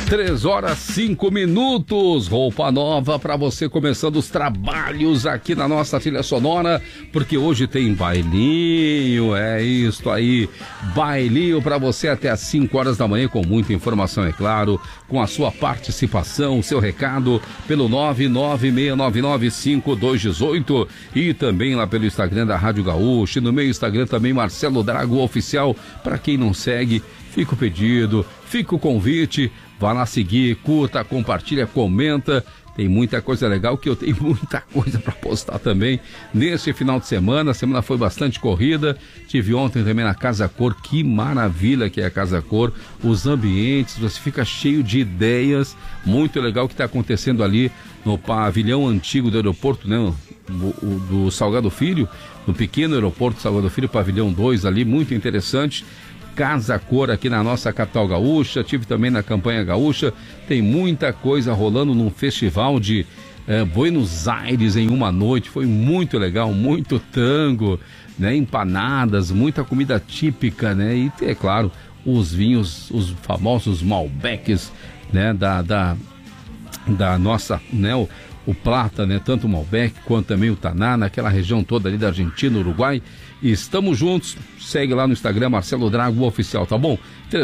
3h05. Roupa nova para você começando os trabalhos aqui na nossa trilha sonora, porque hoje tem bailinho, é isso aí, bailinho para você até às 5h da manhã, com muita informação, é claro, com a sua participação, seu recado pelo 996995218 e também lá pelo Instagram da Rádio Gaúcha, e no meu Instagram também Marcelo Drago Oficial. Para quem não segue, fica o pedido, fica o convite, vá lá seguir, curta, compartilha, comenta. Tem muita coisa legal, que eu tenho muita coisa para postar também nesse final de semana. A semana foi bastante corrida. Tive ontem também na Casa Cor, que maravilha que é a Casa Cor. Os ambientes, você fica cheio de ideias. Muito legal o que está acontecendo ali no pavilhão antigo do aeroporto, né? Do Salgado Filho, no pequeno aeroporto Salgado Filho, pavilhão 2 ali, muito interessante. Casa Cor aqui na nossa capital gaúcha, tive também na campanha gaúcha, tem muita coisa rolando num festival de Buenos Aires em uma noite, foi muito legal, muito tango, né, empanadas, muita comida típica, né, e é claro, os vinhos, os famosos Malbecs, né, da nossa, né, o Plata, né, tanto o Malbec quanto também o Taná, naquela região toda ali da Argentina, Uruguai. E estamos juntos, segue lá no Instagram Marcelo Drago Oficial, tá bom?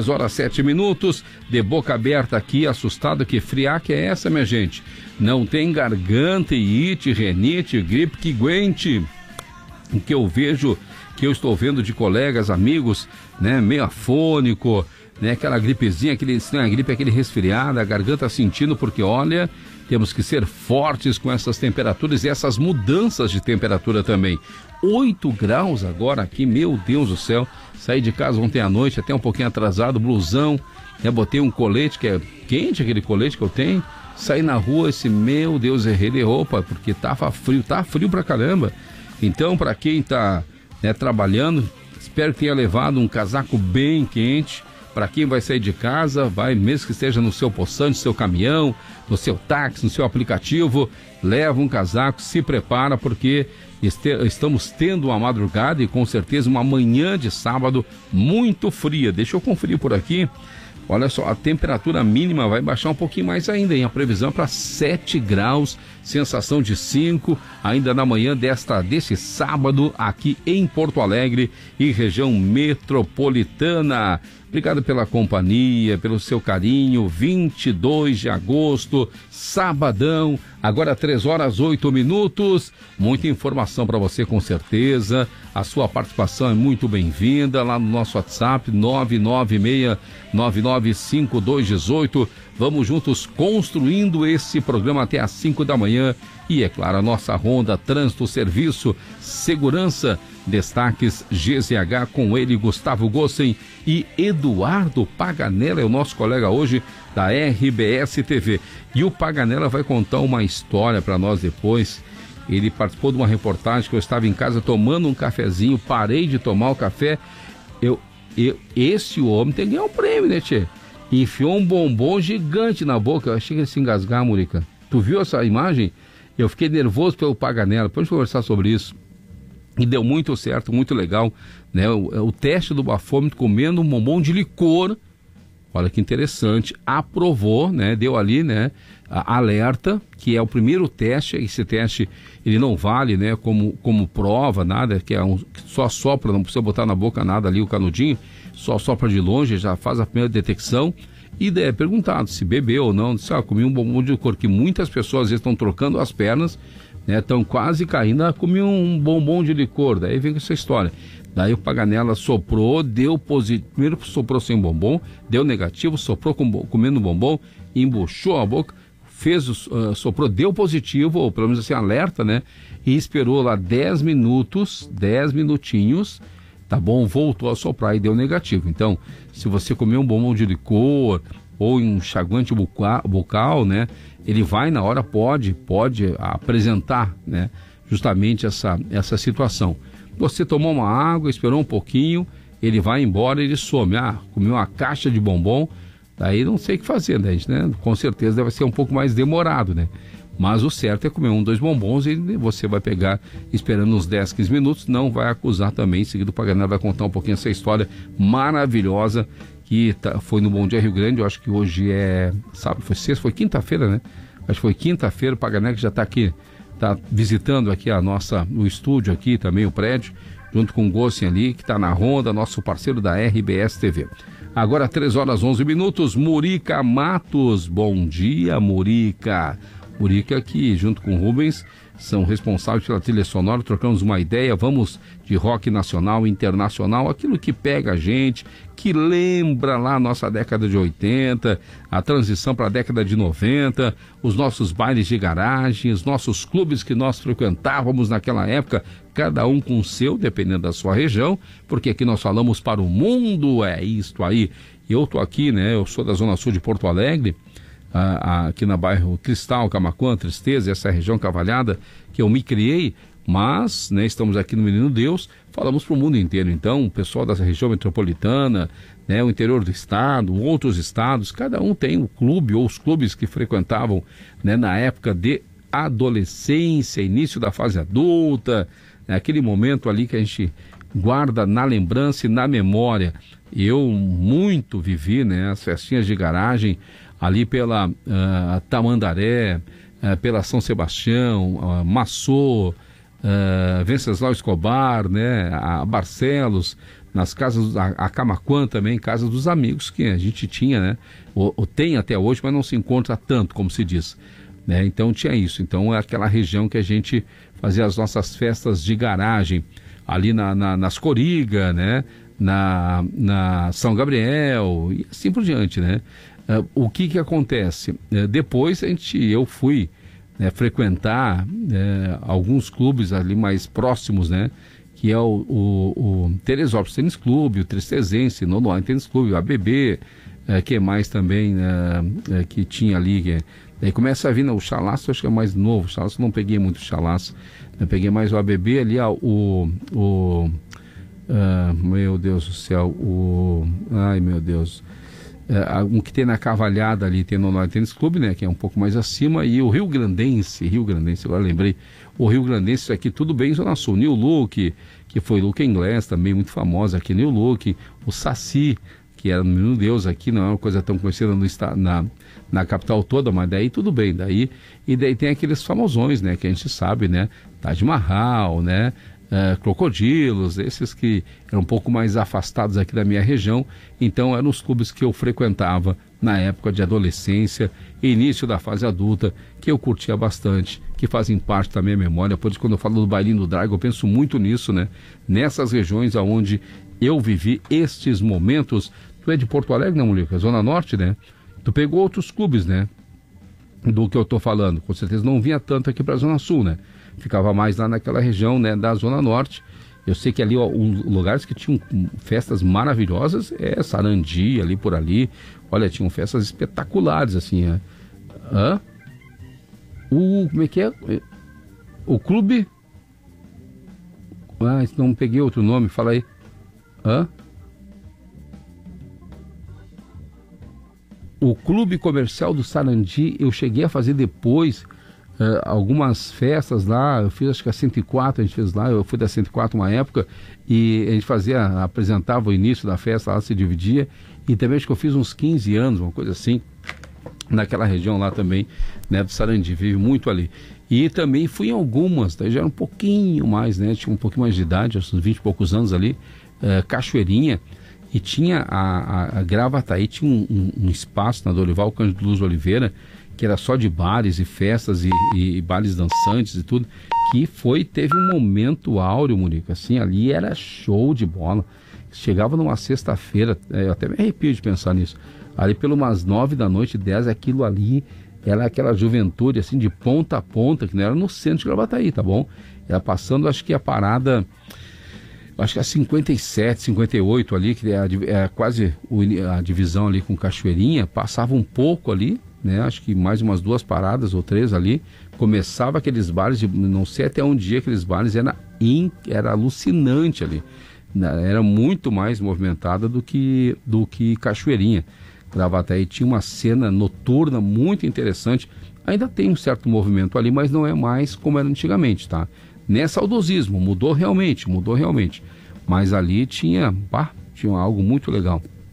3h07, de boca aberta aqui, assustado, que friaca é essa, minha gente? Não tem garganta, iite, renite, gripe que aguente. O que eu vejo, que eu estou vendo de colegas, amigos, né, meio afônico, né, aquela gripezinha, se não é gripe, aquele resfriado, a garganta sentindo, porque olha, temos que ser fortes com essas temperaturas e essas mudanças de temperatura também. 8 graus agora aqui, meu Deus do céu. Saí de casa ontem à noite, até um pouquinho atrasado, blusão, né, botei um colete, que é quente aquele colete que eu tenho. Saí na rua, meu Deus, errei de roupa, porque tá frio pra caramba. Então, para quem tá, né, trabalhando, espero que tenha levado um casaco bem quente. Para quem vai sair de casa, vai, mesmo que esteja no seu poçante, no seu caminhão, no seu táxi, no seu aplicativo, leva um casaco, se prepara, porque estamos tendo uma madrugada e com certeza uma manhã de sábado muito fria. Deixa eu conferir por aqui. Olha só, a temperatura mínima vai baixar um pouquinho mais ainda, hein? A previsão é para 7 graus, sensação de 5, ainda na manhã deste sábado, aqui em Porto Alegre e região metropolitana. Obrigado pela companhia, pelo seu carinho. 22 de agosto, sabadão, agora 3h08. Muita informação para você, com certeza. A sua participação é muito bem-vinda lá no nosso WhatsApp 996995218. Vamos juntos construindo esse programa até às 5 da manhã. E é claro, a nossa Ronda Trânsito, Serviço, Segurança, destaques GZH, com ele Gustavo Gossen e Eduardo Paganella, é o nosso colega hoje da RBS TV. E o Paganella vai contar uma história para nós depois. Ele participou de uma reportagem que eu estava em casa tomando um cafezinho, parei de tomar o café. Esse homem tem que ganhar um prêmio, né, tchê? Enfiou um bombom gigante na boca. Eu achei que ele se engasgar, Murica. Tu viu essa imagem? Eu fiquei nervoso pelo Paganella. Depois de conversar sobre isso. E deu muito certo, muito legal, né? O teste do bafômetro comendo um bombom de licor. Olha que interessante. Aprovou, né? Deu ali, né? Alerta, que é o primeiro teste. Esse teste, ele não vale, né? Como prova, nada, que só sopra, não precisa botar na boca nada ali o canudinho. Só sopra de longe, já faz a primeira detecção. E é perguntado se bebeu ou não. Disse, comi um bombom de licor, que muitas pessoas às vezes estão trocando as pernas, né? Estão quase caindo, comi um bombom de licor. Daí vem com essa história. Daí o Paganella soprou, deu positivo. Primeiro soprou sem bombom, deu negativo, soprou comendo bombom, embuchou a boca, soprou, deu positivo, ou pelo menos assim, alerta, né? E esperou lá 10 minutinhos, tá bom? Voltou a soprar e deu negativo. Então, se você comer um bombom de licor ou um enxaguante bucal, né? Ele vai na hora, pode apresentar, né? Justamente essa situação. Você tomou uma água, esperou um pouquinho, ele vai embora, ele some. Comeu uma caixa de bombom, daí não sei o que fazer, né? Com certeza deve ser um pouco mais demorado, né? Mas o certo é comer 2 bombons e você vai pegar esperando uns 10, 15 minutos, não vai acusar também. Em seguida o Paganella vai contar um pouquinho essa história maravilhosa, que aqui, foi no Bom Dia Rio Grande, eu acho que hoje é sábado, foi sexta, foi quinta-feira, né? Acho que foi quinta-feira, o Paganeca já está aqui, está visitando aqui o estúdio aqui também, o prédio, junto com o Gossen ali, que está na Ronda, nosso parceiro da RBS TV. Agora 3h11, Murica Matos, bom dia, Murica. Murica que, junto com o Rubens, são responsáveis pela trilha sonora, trocamos uma ideia, vamos de rock nacional, internacional, aquilo que pega a gente, que lembra lá a nossa década de 80, a transição para a década de 90, os nossos bailes de garagem, os nossos clubes que nós frequentávamos naquela época, cada um com o seu, dependendo da sua região, porque aqui nós falamos para o mundo, é isto aí. Eu tô aqui, né, eu sou da Zona Sul de Porto Alegre, aqui no bairro Cristal, Camaquã, Tristeza, essa região cavalhada que eu me criei, mas, né, estamos aqui no Menino Deus, falamos para o mundo inteiro. Então, o pessoal da região metropolitana, né, o interior do estado, outros estados, cada um tem um clube ou os clubes que frequentavam, né, na época de adolescência, início da fase adulta, né, aquele momento ali que a gente guarda na lembrança e na memória. Eu muito vivi, né, as festinhas de garagem ali pela Tamandaré, pela São Sebastião, Massô, Venceslau Escobar, né, a Barcelos, nas casas, a Camaquã também, casa dos amigos que a gente tinha, né, ou tem até hoje, mas não se encontra tanto, como se diz, né, então tinha isso. Então é aquela região que a gente fazia as nossas festas de garagem, ali nas Coriga, né, na São Gabriel e assim por diante, né. O que acontece? Depois eu fui, né, frequentar alguns clubes ali mais próximos, né, que é o Teresópolis Tênis Clube, o Tristezense, Nonoai Tênis Clube, o ABB, que mais também que tinha ali, daí começa a vir o Chalaço, acho que é mais novo, o Chalaço não peguei muito o Chalaço, eu peguei mais o ABB ali, meu Deus do céu, ai meu Deus, um que tem na Cavalhada ali, tem no Nonoai Tênis Clube, né, que é um pouco mais acima, e o Rio Grandense, agora lembrei, o Rio Grandense aqui, tudo bem, Zona Sul, New Look, que foi Look Inglês, também muito famosa aqui, New Look, o Saci, que era no Menino Deus aqui, não é uma coisa tão conhecida na capital toda, mas daí tudo bem, daí tem aqueles famosões, né, que a gente sabe, né, Taj Mahal, né, Crocodilos, esses que eram um pouco mais afastados aqui da minha região, então eram os clubes que eu frequentava na época de adolescência e início da fase adulta, que eu curtia bastante, que fazem parte da minha memória. Por isso, quando eu falo do Bailinho do Drago, eu penso muito nisso, né? Nessas regiões onde eu vivi estes momentos. Tu é de Porto Alegre, não, Murica? Zona Norte, né? Tu pegou outros clubes, né? Do que eu tô falando, com certeza não vinha tanto aqui para a Zona Sul, né? Ficava mais lá naquela região, né, da Zona Norte. Eu sei que ali, lugares que tinham festas maravilhosas, Sarandi, ali por ali. Olha, tinham festas espetaculares, assim. Como é que é? O clube... não peguei outro nome, fala aí. O Clube Comercial do Sarandi, eu cheguei a fazer depois... algumas festas lá, eu fiz acho que a 104, a gente fez lá, eu fui da 104 uma época, e a gente apresentava o início da festa, lá se dividia, e também acho que eu fiz uns 15 anos, uma coisa assim, naquela região lá também, né, do Sarandi, vive muito ali. E também fui em algumas, daí já era um pouquinho mais, né, tinha um pouquinho mais de idade, acho que uns 20 e poucos anos ali, Cachoeirinha, e tinha a Gravataí, tinha um espaço na Dorival Cândido Luz Oliveira, que era só de bares e festas e bares dançantes e tudo, que teve um momento áureo, Murica, assim, ali era show de bola. Chegava numa sexta-feira, eu até me arrepio de pensar nisso, ali pelas umas 9 da noite, 10, aquilo ali era aquela juventude, assim, de ponta a ponta, que não era no centro de Gravataí, tá bom? Era passando, acho que a parada, acho que a 57, 58 ali, que é quase a divisão ali com Cachoeirinha, passava um pouco ali, né? Acho que mais umas 2 paradas ou 3 ali, começava aqueles bares, não sei até um dia aqueles bares, era alucinante ali, era muito mais movimentada do que Cachoeirinha. Gravataí tinha uma cena noturna muito interessante, ainda tem um certo movimento ali, mas não é mais como era antigamente, tá? Não é saudosismo, mudou realmente, mas ali tinha algo muito legal.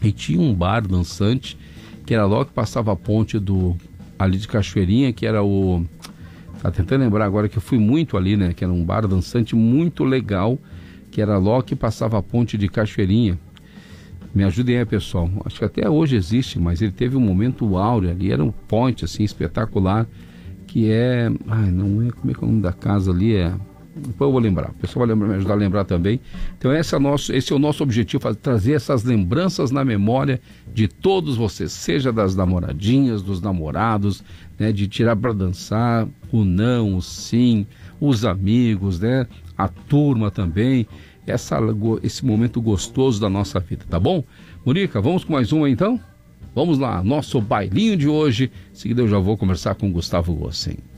E tinha um bar dançante, que era logo que passava a ponte ali de Cachoeirinha, que era o... Tá tentando lembrar agora que eu fui muito ali, né? Que era um bar dançante muito legal, que era logo que passava a ponte de Cachoeirinha. Me ajudem aí, pessoal. Acho que até hoje existe, mas ele teve um momento áureo ali. Era um point, assim, espetacular, que é... Ai, não é... Como é que é o nome da casa ali? Depois eu vou lembrar. O pessoal vai me ajudar a lembrar também. Então esse é o nosso objetivo, trazer essas lembranças na memória de todos vocês, seja das namoradinhas, dos namorados, né, de tirar para dançar, o não, o sim, os amigos, né, a turma também, esse momento gostoso da nossa vida, tá bom? Mônica, vamos com mais uma então? Vamos lá, nosso bailinho de hoje. Em seguida eu já vou conversar com o Gustavo Gossen.